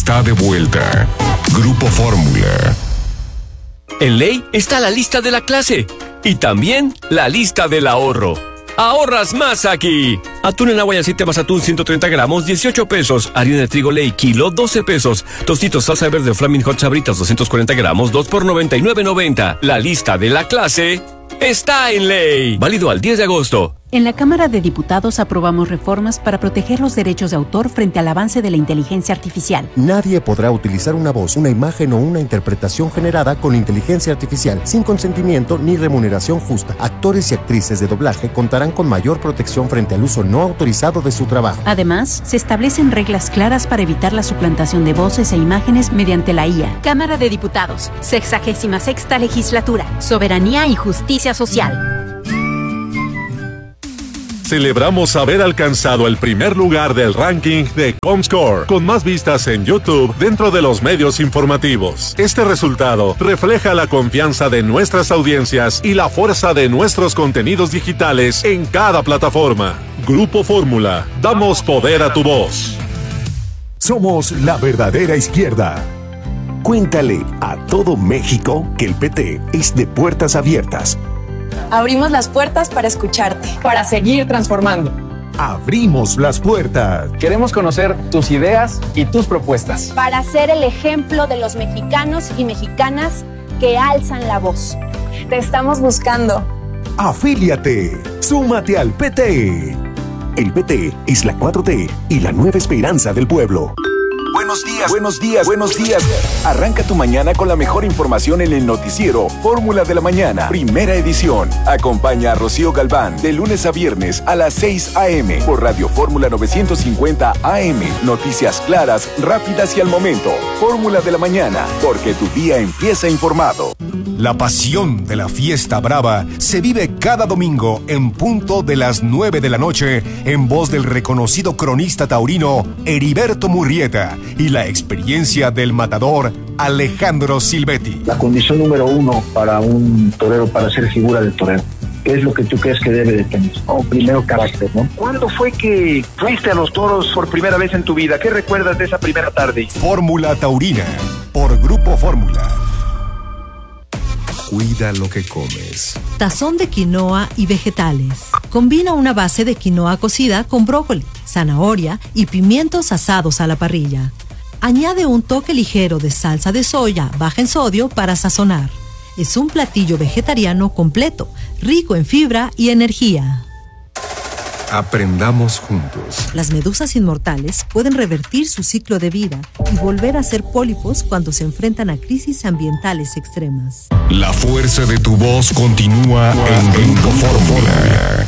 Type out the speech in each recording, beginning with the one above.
está de vuelta. Grupo Fórmula. En Ley está la lista de la clase y también la lista del ahorro. ¡Ahorras más aquí! Atún en agua y aceite más atún 130 gramos, 18 pesos. Harina de trigo Ley, kilo, 12 pesos. Tostitos salsa verde Flaming Hot Sabritas, 240 gramos, 2 por 99.90. La lista de la clase está en Ley. Válido al 10 de agosto. En la Cámara de Diputados aprobamos reformas para proteger los derechos de autor frente al avance de la inteligencia artificial. Nadie podrá utilizar una voz, una imagen o una interpretación generada con inteligencia artificial sin consentimiento ni remuneración justa. Actores y actrices de doblaje contarán con mayor protección frente al uso no autorizado de su trabajo. Además, se establecen reglas claras para evitar la suplantación de voces e imágenes mediante la IA. Cámara de Diputados, 66ª Legislatura, Soberanía y Justicia Social. Celebramos haber alcanzado el primer lugar del ranking de Comscore, con más vistas en YouTube dentro de los medios informativos. Este resultado refleja la confianza de nuestras audiencias y la fuerza de nuestros contenidos digitales en cada plataforma. Grupo Fórmula, damos poder a tu voz. Somos la verdadera izquierda. Cuéntale a todo México que el PT es de puertas abiertas. Abrimos las puertas para escucharte. Para seguir transformando. Abrimos las puertas. Queremos conocer tus ideas y tus propuestas. Para ser el ejemplo de los mexicanos y mexicanas que alzan la voz. Te estamos buscando. Afíliate. Súmate al PT. El PT es la 4T y la nueva esperanza del pueblo. Buenos días, buenos días, buenos días. Arranca tu mañana con la mejor información en el noticiero Fórmula de la Mañana, primera edición. Acompaña a Rocío Galván de lunes a viernes a las 6 a.m. por Radio Fórmula 950 AM. Noticias claras, rápidas y al momento. Fórmula de la Mañana, porque tu día empieza informado. La pasión de la fiesta brava se vive cada domingo en punto de las 9 de la noche en voz del reconocido cronista taurino Heriberto Murrieta y la experiencia del matador Alejandro Silvetti. La condición número uno para un torero, para ser figura del torero, ¿qué es lo que tú crees que debe de tener? Primero, carácter, ¿no? ¿Cuándo fue que fuiste a los toros por primera vez en tu vida? ¿Qué recuerdas de esa primera tarde? Fórmula Taurina, por Grupo Fórmula. Cuida lo que comes. Tazón de quinoa y vegetales. Combina una base de quinoa cocida con brócoli, zanahoria y pimientos asados a la parrilla. Añade un toque ligero de salsa de soya baja en sodio para sazonar. Es un platillo vegetariano completo, rico en fibra y energía. Aprendamos juntos. Las medusas inmortales pueden revertir su ciclo de vida y volver a ser pólipos cuando se enfrentan a crisis ambientales extremas. La fuerza de tu voz continúa en Grupo Fórmula.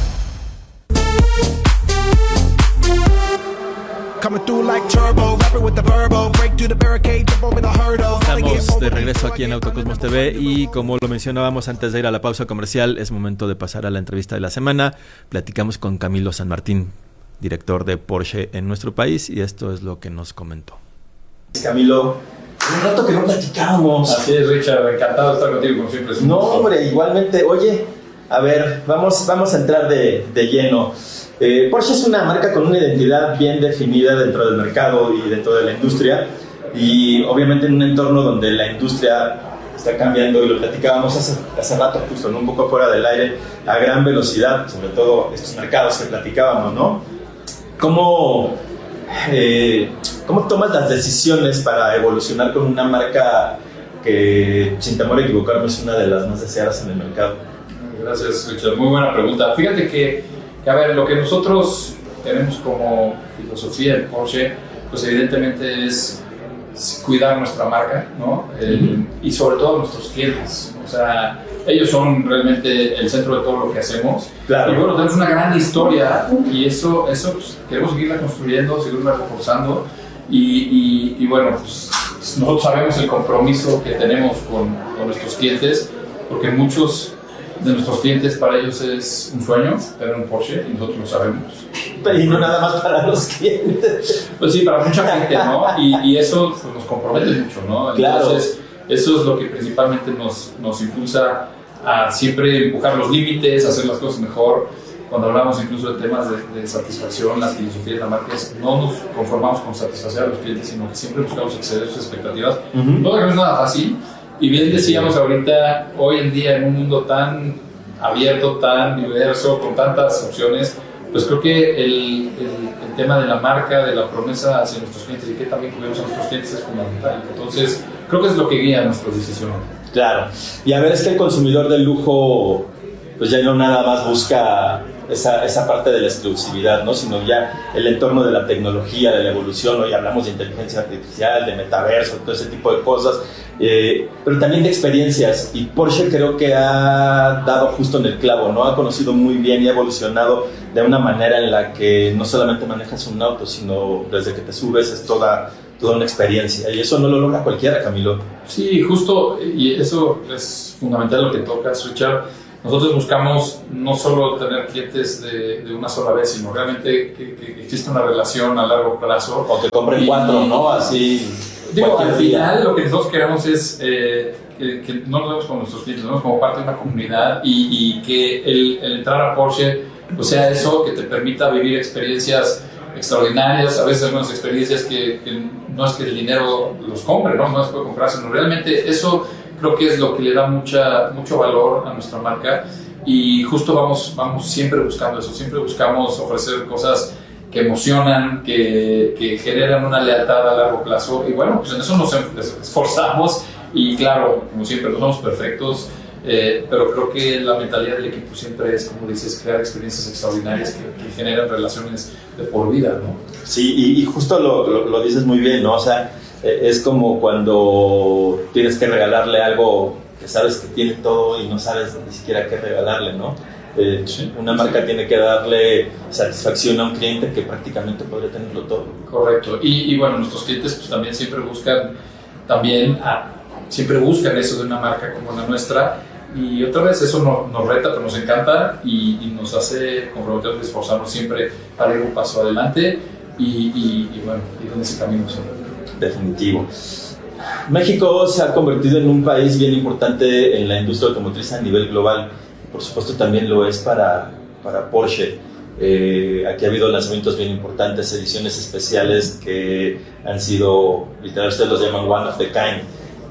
Estamos de regreso aquí en Autocosmos TV y como lo mencionábamos antes de ir a la pausa comercial, es momento de pasar a la entrevista de la semana. Platicamos con Camilo San Martín, director de Porsche en nuestro país, y esto es lo que nos comentó. Camilo, un rato que no platicábamos. Así es, Richard, encantado de estar contigo como siempre. No, hombre, igualmente. Oye, a ver, vamos a entrar de lleno. Porsche es una marca con una identidad bien definida dentro del mercado y dentro de la industria, y obviamente en un entorno donde la industria está cambiando, y lo platicábamos hace rato justo, ¿no? Un poco fuera del aire, a gran velocidad, sobre todo estos mercados que platicábamos, ¿no? ¿Cómo tomas las decisiones para evolucionar con una marca que, sin temor a equivocarme, es una de las más deseadas en el mercado? Gracias, Richard, muy buena pregunta. Fíjate que a ver, lo que nosotros tenemos como filosofía de Porsche, pues evidentemente es cuidar nuestra marca, ¿no? Y sobre todo nuestros clientes. O sea, ellos son realmente el centro de todo lo que hacemos. Claro. Y bueno, tenemos una gran historia y eso pues, queremos seguirla construyendo, seguirla reforzando. Y bueno, pues nosotros sabemos el compromiso que tenemos con nuestros clientes, porque muchos de nuestros clientes, para ellos es un sueño tener un Porsche, y nosotros lo sabemos. Y no nada más para los clientes. Pues sí, para mucha gente, ¿no? Y eso pues, nos compromete mucho, ¿no? Entonces, eso es lo que principalmente nos impulsa a siempre empujar los límites, hacer las cosas mejor. cuando hablamos incluso de temas de satisfacción, la filosofía de la marca es no nos conformamos con satisfacer a los clientes, sino que siempre buscamos exceder sus expectativas. No es nada fácil, y bien decíamos ahorita, hoy en día en un mundo tan abierto, tan diverso, con tantas opciones, pues creo que el tema de la marca, de la promesa hacia nuestros clientes y que también cuidemos a nuestros clientes es fundamental. Entonces, creo que es lo que guía nuestras decisiones. Claro. Y a ver, es que el consumidor del lujo pues ya no nada más busca esa parte de la exclusividad, ¿no? Sino ya el entorno de la tecnología, de la evolución. Hoy hablamos de inteligencia artificial, de metaverso, todo ese tipo de cosas, pero también de experiencias, y Porsche creo que ha dado justo en el clavo, ¿no? Ha conocido muy bien y ha evolucionado de una manera en la que no solamente manejas un auto, sino desde que te subes es toda una experiencia, y eso no lo logra cualquiera, Camilo. Sí, justo, y eso es fundamental lo que tocas, Richard. Nosotros buscamos no solo tener clientes de una sola vez, sino realmente que exista una relación a largo plazo. O que compren 4, ¿no? Así. Digo, al final lo que nosotros queremos es que no nos vemos con nuestros clientes, nos vemos como parte de una comunidad, y que el entrar a Porsche pues sea eso, que te permita vivir experiencias extraordinarias, a veces algunas experiencias que no es que el dinero los compre, no se puede comprar, sino realmente eso creo que es lo que le da mucho valor a nuestra marca, y justo vamos siempre buscando eso, siempre buscamos ofrecer cosas que emocionan, que generan una lealtad a largo plazo, y bueno, pues en eso nos esforzamos, y claro, como siempre, no somos perfectos, pero creo que la mentalidad del equipo siempre es, como dices, crear experiencias extraordinarias que generan relaciones de por vida, ¿no? Sí, y justo lo dices muy bien, ¿no? O sea, es como cuando tienes que regalarle algo que sabes que tiene todo y no sabes ni siquiera qué regalarle, ¿no? Una marca tiene que darle satisfacción a un cliente que prácticamente podría tenerlo todo. Correcto, y bueno, nuestros clientes pues también siempre buscan eso de una marca como la nuestra, y otra vez eso nos reta, pero nos encanta, y nos hace comprometernos y esforzarnos siempre para ir un paso adelante y bueno, ir en ese camino siempre. Definitivo. México se ha convertido en un país bien importante en la industria automotriz a nivel global. Por supuesto también lo es para Porsche. Aquí ha habido lanzamientos bien importantes, ediciones especiales que han sido, literal, ustedes los llaman one of the kind.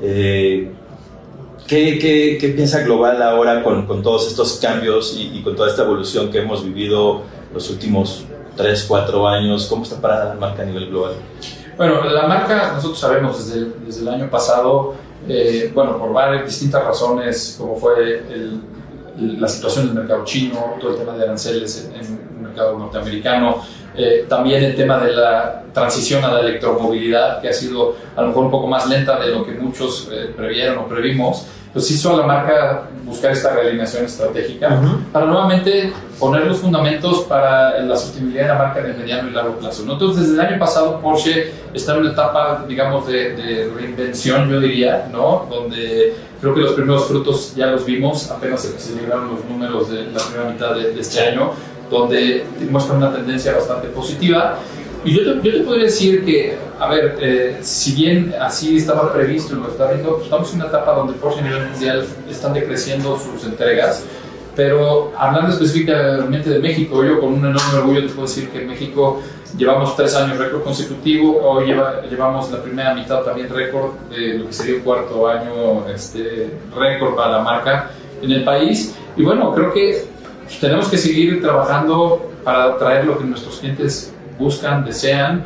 ¿Qué piensa Global ahora con todos estos cambios y con toda esta evolución que hemos vivido los últimos 3-4 años? ¿Cómo está parada la marca a nivel global? Bueno, la marca, nosotros sabemos desde el año pasado, por varias distintas razones, como fue la situación del mercado chino, todo el tema de aranceles en el mercado norteamericano, también el tema de la transición a la electromovilidad, que ha sido a lo mejor un poco más lenta de lo que muchos previeron o previmos, pues hizo a la marca buscar esta realineación estratégica para nuevamente poner los fundamentos para la sostenibilidad de la marca en el mediano y largo plazo, ¿no? Entonces, desde el año pasado Porsche está en una etapa, digamos, de reinvención, yo diría, ¿no? Donde creo que los primeros frutos ya los vimos, apenas se libraron los números de la primera mitad de este año, donde muestran una tendencia bastante positiva. Y yo te podría decir que, si bien así estaba previsto y lo está viendo, pues estamos en una etapa donde Porsche a nivel mundial están decreciendo sus entregas, pero hablando específicamente de México, yo con un enorme orgullo te puedo decir que en México llevamos 3 años récord consecutivo, hoy llevamos la primera mitad también récord, lo que sería el cuarto año récord para la marca en el país, y bueno, creo que tenemos que seguir trabajando para traer lo que nuestros clientes buscan, desean,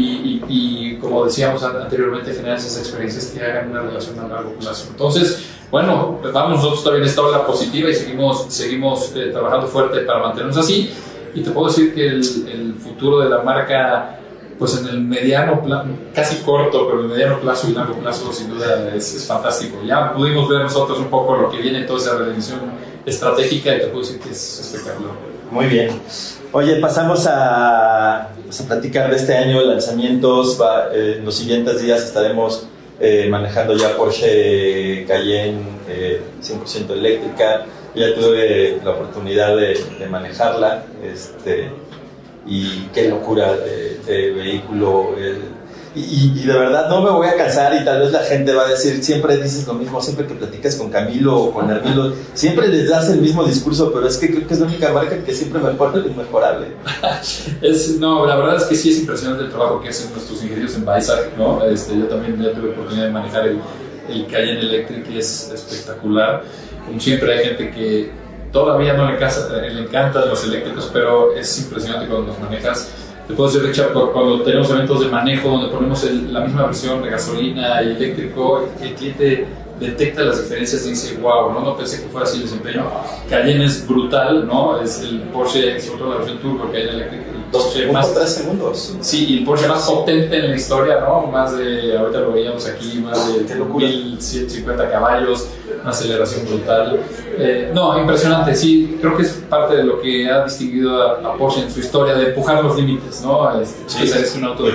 y como decíamos anteriormente, generar esas experiencias que hagan una relación a largo plazo. Entonces, bueno, vamos nosotros todavía en esta ola positiva y seguimos trabajando fuerte para mantenernos así, y te puedo decir que el futuro de la marca, pues en el mediano plazo, casi corto, pero en el mediano plazo y largo plazo sin duda es fantástico. Ya pudimos ver nosotros un poco lo que viene, toda esa redimensión estratégica, y te puedo decir que es espectacular. Muy bien. Oye, pasamos a platicar de este año, lanzamientos. En los siguientes días estaremos manejando ya Porsche Cayenne 100% eléctrica. Ya tuve la oportunidad de manejarla, y qué locura de vehículo. Y de verdad no me voy a cansar, y tal vez la gente va a decir, siempre dices lo mismo, siempre que platicas con Camilo o con Hermilo, siempre les das el mismo discurso, pero es que creo que es la única marca que siempre mejora lo inmejorable. No, la verdad es que sí es impresionante el trabajo que hacen nuestros ingenieros en Weissach, ¿no? Yo también ya tuve oportunidad de manejar el Cayenne Electric, que es espectacular. Como siempre hay gente que todavía no le encantan los eléctricos, pero es impresionante cuando los manejas. Te puedo decir, Richard, cuando tenemos eventos de manejo donde ponemos la misma versión de gasolina y eléctrico, el cliente detecta las diferencias y dice, wow, no pensé que fuera así el desempeño. Cayenne es brutal, ¿no? Es el Porsche, sobre todo la versión turbo, el Cayenne eléctrico. 3 segundos. Sí, y el Porsche más potente en la historia, ¿no? Más de, ahorita lo veíamos aquí, más de 1150 caballos, una aceleración brutal. No, impresionante, sí, creo que es parte de lo que ha distinguido a Porsche en su historia, de empujar los límites, ¿no? Es un auto de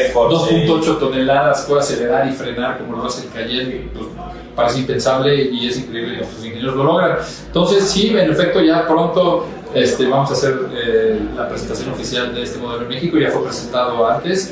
2.8 toneladas, puede acelerar y frenar como lo hace el Cayenne, pues, parece impensable y es increíble que nuestros ingenieros lo logran. Entonces, sí, en efecto, ya pronto vamos a hacer la presentación oficial de este modelo en México. Ya fue presentado antes,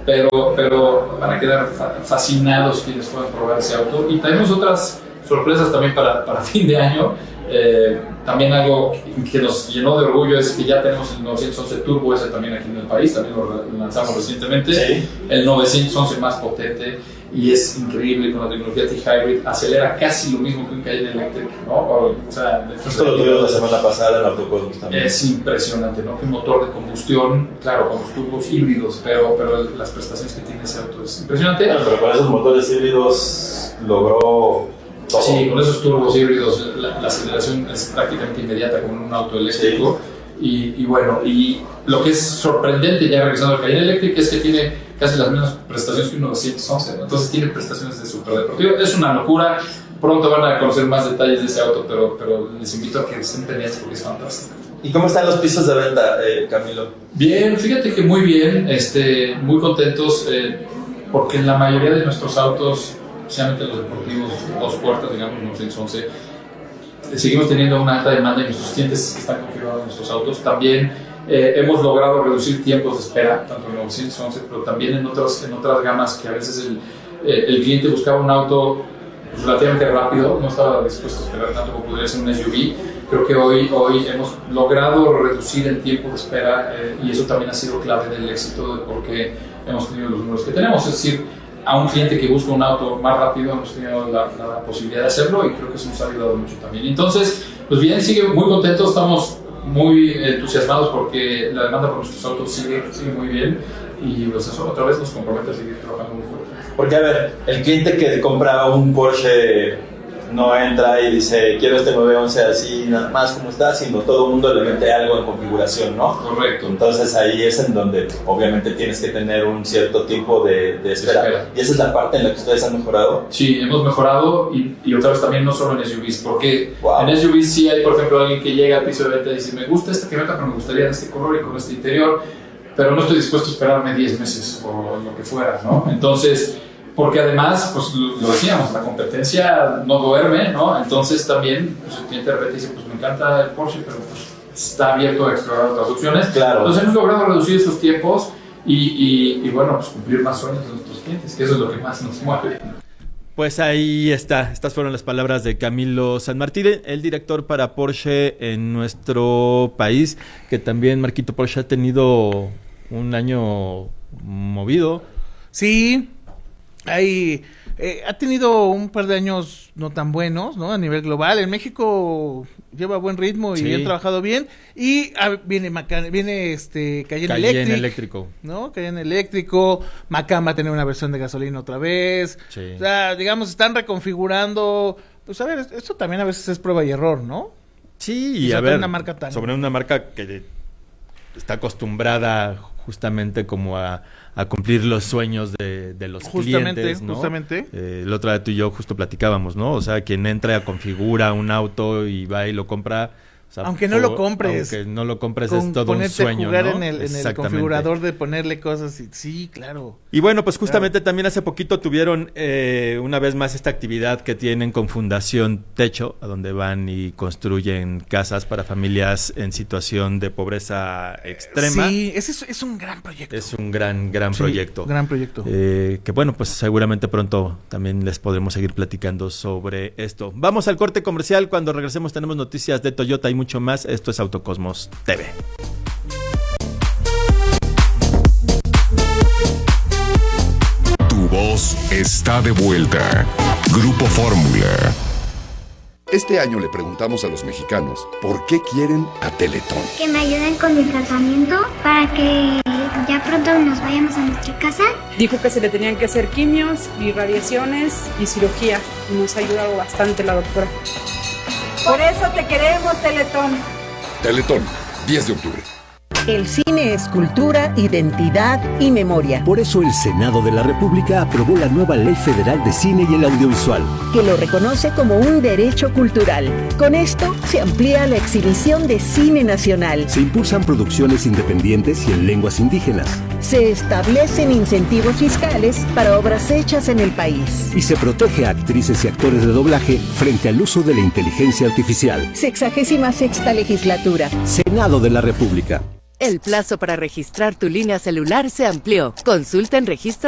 pero van a quedar fascinados quienes puedan probar ese auto. Y tenemos otras sorpresas también para fin de año. También algo que nos llenó de orgullo es que ya tenemos el 911 Turbo, ese también aquí en el país, también lo lanzamos recientemente. ¿Sí? El 911 más potente, y es increíble con la tecnología T-Hybrid, acelera casi lo mismo que un Cayenne Electric, ¿no? O sea, esto lo tuvimos la semana pasada en Autocosmos también. Es impresionante, ¿no? Un motor de combustión, claro, con los turbos híbridos, pero las prestaciones que tiene ese auto es impresionante. Bueno, pero con esos motores híbridos logró todo. Sí, con esos turbos híbridos la aceleración es prácticamente inmediata como en un auto eléctrico. Sí. Y bueno, y lo que es sorprendente, ya regresando al Cayenne Electric, es que tiene casi las mismas prestaciones que un 911, ¿no? Entonces tiene prestaciones de superdeportivo. Es una locura. Pronto van a conocer más detalles de ese auto, pero les invito a que estén pendientes porque es fantástico. ¿Y cómo están los pisos de venta, Camilo? Bien, fíjate que muy bien, muy contentos, porque en la mayoría de nuestros autos, especialmente los deportivos, 2 puertas, digamos, 911, seguimos teniendo una alta demanda y nuestros clientes están confirmados en nuestros autos. También hemos logrado reducir tiempos de espera, tanto en 911, pero también en otras gamas que a veces el cliente buscaba un auto relativamente rápido, no estaba dispuesto a esperar tanto como podría ser un SUV. Creo que hoy hemos logrado reducir el tiempo de espera, y eso también ha sido clave del éxito de por qué hemos tenido los números que tenemos. Es decir, a un cliente que busca un auto más rápido hemos tenido la posibilidad de hacerlo, y creo que eso nos ha ayudado mucho también. Entonces, pues bien, sigue muy contentos, estamos muy entusiasmados porque la demanda por nuestros autos sigue muy bien, y pues eso otra vez nos compromete a seguir trabajando muy fuerte. Porque a ver, el cliente que compra un Porsche no entra y dice quiero este 911 así nada más como está, sino todo el mundo le mete algo en configuración, ¿no? Correcto. Entonces ahí es en donde obviamente tienes que tener un cierto tiempo de espera. Y esa es la parte en la que ustedes han mejorado. Sí, hemos mejorado, y otra vez también no solo en SUVs, porque en SUVs sí hay, por ejemplo, alguien que llega al piso de venta y dice me gusta esta camioneta pero me gustaría este color y con este interior, pero no estoy dispuesto a esperarme 10 meses o lo que fuera, ¿no? Entonces, porque además, pues lo decíamos, la competencia no duerme, ¿no? Entonces también, pues el cliente de repente dice, pues me encanta el Porsche, pero pues está abierto a explorar otras opciones. Claro. Entonces hemos logrado reducir esos tiempos y bueno, pues cumplir más sueños de nuestros clientes, que eso es lo que más nos mueve. Pues ahí está, estas fueron las palabras de Camilo Sanmartín, el director para Porsche en nuestro país, que también Marquito Porsche ha tenido un año movido. Sí, ha tenido un par de años no tan buenos, ¿no? A nivel global. En México lleva buen ritmo y han trabajado bien. Y viene Cayenne eléctrico, ¿no? Cayenne eléctrico. Macan va a tener una versión de gasolina otra vez. Sí. O sea, digamos, están reconfigurando. Pues a ver, esto también a veces es prueba y error, ¿no? Sí, y a ver, sobre una marca que está acostumbrada justamente como a cumplir los sueños de los clientes, ¿no? Justamente. La otra vez tú y yo justo platicábamos, ¿no? O sea, quien entra, configura un auto y va y lo compra, O sea, aunque no lo compres. Aunque no lo compres, es todo un sueño, jugar, ¿no? en el configurador de ponerle cosas. Sí, claro. Y bueno, pues justamente también hace poquito tuvieron una vez más esta actividad que tienen con Fundación Techo, a donde van y construyen casas para familias en situación de pobreza extrema. Sí, ese es un gran proyecto. Es un gran proyecto. Gran proyecto. Que bueno, pues seguramente pronto también les podremos seguir platicando sobre esto. Vamos al corte comercial. Cuando regresemos tenemos noticias de Toyota y mucho más. Esto es Autocosmos TV. Tu voz está de vuelta. Grupo Fórmula. Este año le preguntamos a los mexicanos por qué quieren a Teletón. Que me ayuden con mi tratamiento para que ya pronto nos vayamos a nuestra casa. Dijo que se le tenían que hacer quimios y radiaciones y cirugía. Nos ha ayudado bastante la doctora. Por eso te queremos, Teletón. Teletón, 10 de octubre. El cine es cultura, identidad y memoria. Por eso el Senado de la República aprobó la nueva Ley Federal de Cine y el Audiovisual, que lo reconoce como un derecho cultural. Con esto se amplía la exhibición de cine nacional. Se impulsan producciones independientes y en lenguas indígenas. Se establecen incentivos fiscales para obras hechas en el país. Y se protege a actrices y actores de doblaje frente al uso de la inteligencia artificial. 66ª legislatura. Senado de la República. El plazo para registrar tu línea celular se amplió. Consulta en registro